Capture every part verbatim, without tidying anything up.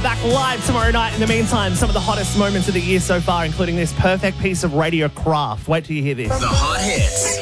back live tomorrow night. In the meantime, some of the hottest moments of the year so far, including this perfect piece of radio craft. Wait till you hear this. The hot hits.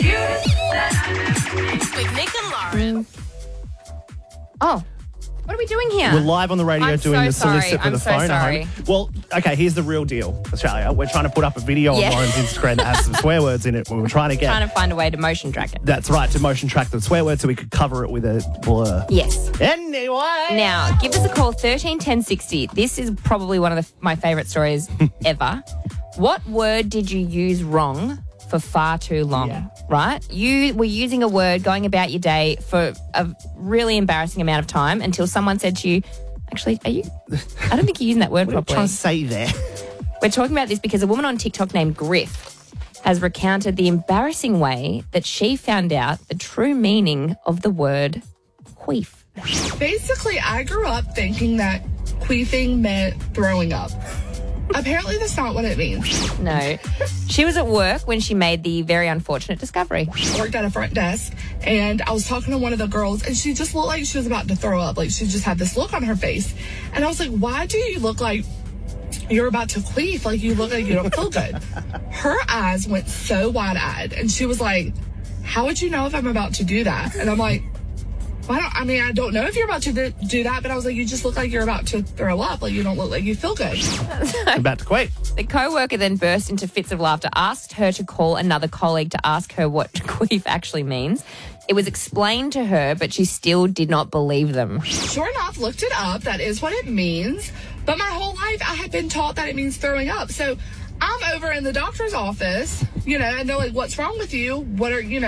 With Nick and Lauren. Oh, what are we doing here? We're live on the radio I'm doing so the solicit sorry. for I'm the so phone sorry. at home. Well, okay, here's the real deal, Australia. We're trying to put up a video Yeah. on Lauren's Instagram that has some swear words in it. We were trying to get... Trying to find a way to motion track it. That's right, to motion track the swear words so we could cover it with a blur. Yes. Anyway. Now, give us a call, thirteen ten sixty. This is probably one of the, my favourite stories ever. What word did you use wrong for far too long, Yeah. right? You were using a word going about your day for a really embarrassing amount of time until someone said to you, actually, are you, I don't think you're using that word What are you properly. trying to say there? We're talking about this because a woman on TikTok named Griff has recounted the embarrassing way that she found out the true meaning of the word queef. Basically, I grew up thinking that queefing meant throwing up. Apparently, that's not what it means. No. She was at work when she made the very unfortunate discovery. I worked at a front desk, and I was talking to one of the girls, and she just looked like she was about to throw up. Like, she just had this look on her face. And I was like, why do you look like you're about to queef? Like, you look like you don't feel good. Her eyes went so wide-eyed, and she was like, how would you know if I'm about to do that? And I'm like, well, I, don't, I mean, I don't know if you're about to do, do that, but I was like, you just look like you're about to throw up. Like, you don't look like you feel good. About to quit. The co-worker then burst into fits of laughter, asked her to call another colleague to ask her what queef actually means. It was explained to her, but she still did not believe them. Sure enough, looked it up. That is what it means. But my whole life, I had been taught that it means throwing up. So I'm over in the doctor's office, you know, and they're like, what's wrong with you? What are, you know,